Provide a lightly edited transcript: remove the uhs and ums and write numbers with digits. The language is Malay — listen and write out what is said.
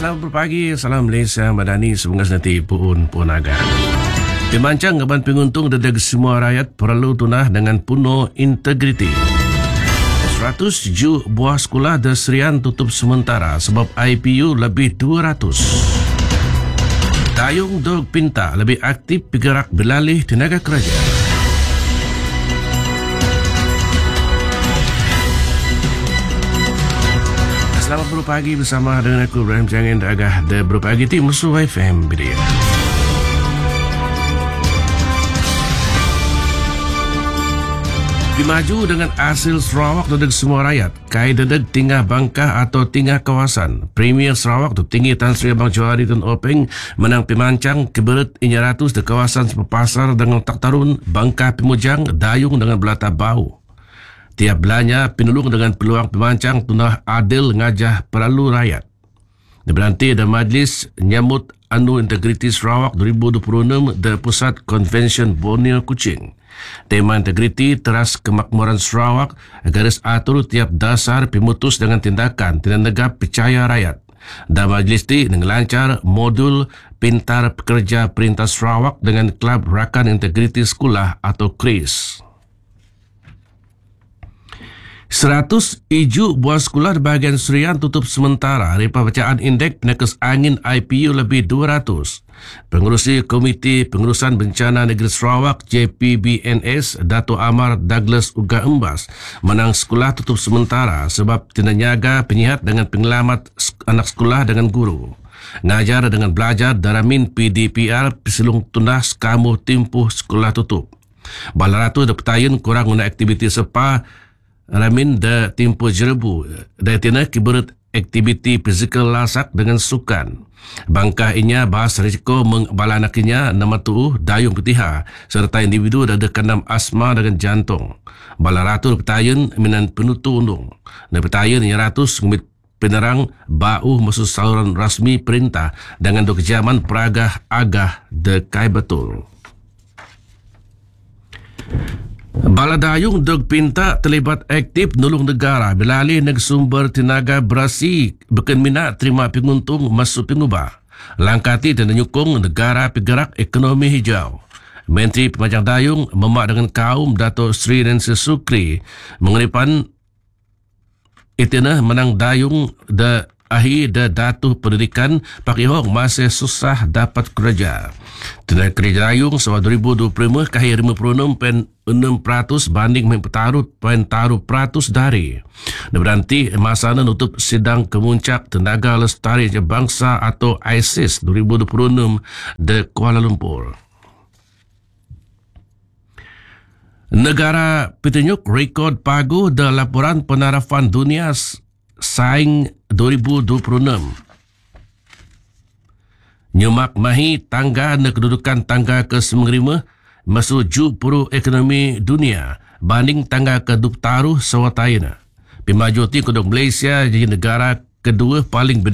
Selamat berpagi, salam Malaysia Madani, semoga nanti puun agak. Dimancang ngaban penguntung dedeg semua rakyat perlu tunah dengan penuh integriti. 100 ju buah sekolah Desrian tutup sementara sebab IPU lebih 200. Dayung Dog Pinta lebih aktif bergerak beralih tenaga kerja. Selamat berpagi bersama dengan aku Ibrahim Jangin Agah The Berpagi Tim Musuh FM Bidia. Dimaju dengan hasil Sarawak dedeg semua rakyat. Kai dedeg tinggal bangkah atau tinggal kawasan. Premier Sarawak tu tinggi Tan Sri Abang Johari Tun Openg menang pemancang keberat 100 di kawasan Sepapasar dengan Tak Tarun, Bangkah Pemujang, Dayung dengan Belata Bau. Tiap belanja penulung dengan peluang pemancang tunah adil ngajah perlu rakyat. Berhenti dan majlis nyambut Anu Integriti Sarawak 2026 di Pusat Convention Borneo Kuching. Tema integriti teras kemakmuran Sarawak garis atur tiap dasar pemutus dengan tindakan tidak negap percaya rakyat. Dan majlis ini dengan lancar modul pintar pekerja Perintah Sarawak dengan Klub Rakan Integriti Sekolah atau KRIS. 100 iju buah sekolah di bahagian Serian tutup sementara. Ripa bacaan indeks penekes angin IPU lebih 200. Pengurusi Komiti Pengurusan Bencana Negeri Sarawak JPBNS Dato' Amar Douglas Uga Embas menang sekolah tutup sementara sebab tidak nyaga penyihat dengan pengelamat anak sekolah dengan guru. Ngajar dengan belajar daramin PDPR pesilung tunas kamu timpuh sekolah tutup. Balaratu ada petayan kurang guna aktiviti sepa Ramin da timpo jerebu da tina kiberat aktiviti fizikal lasak dengan sukan. Bangkah inya bahas risiko mengbalaanakinya nama tu dayung petiha serta individu da kandam asma dengan jantung. Balaratu petayan minan penutu undung. Da petayan 100 ngumit penerang bau masuk saluran rasmi perintah dengan do kejaman peragah agah dekai betul. Baladayung Dog Pinta terlibat aktif nolong negara beralih neg sumber tenaga berasi beken minat terima penguntung masuk pengubah. Langkati dan menyokong negara bergerak ekonomi hijau. Menteri Pemajang Dayung memak dengan kaum Dato' Sri Nancy Sukri mengeripan itina menang dayung de ahi de datuh pendidikan pakihong masih susah dapat kerja. Tenaga kerja dayung selama 2025 kahir 56.6% banding taruh peratus dari. Dan berhenti masa nutup sidang kemuncak Tenaga Lestari Bangsa atau ISIS 2026 di Kuala Lumpur. Negara petunjuk rekod pagu dalam laporan penarafan dunia saing 2026. Nyemak mahi tangga na kedudukan tangga ke-95 masuk jupuru ekonomi dunia banding tangga ke-20 sawatayana. Pemaju ti kedua Malaysia jadi negara kedua paling